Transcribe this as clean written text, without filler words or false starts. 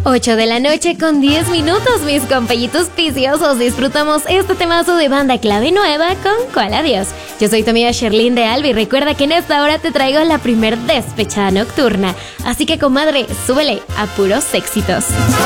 8 de la noche con 10 minutos, mis compañitos viciosos. Disfrutamos este temazo de banda clave nueva con ¿Cuál adiós? Yo soy tu amiga Sherlyn de Alba y recuerda que en esta hora te traigo la primer despechada nocturna. Así que, comadre, súbele a puros éxitos.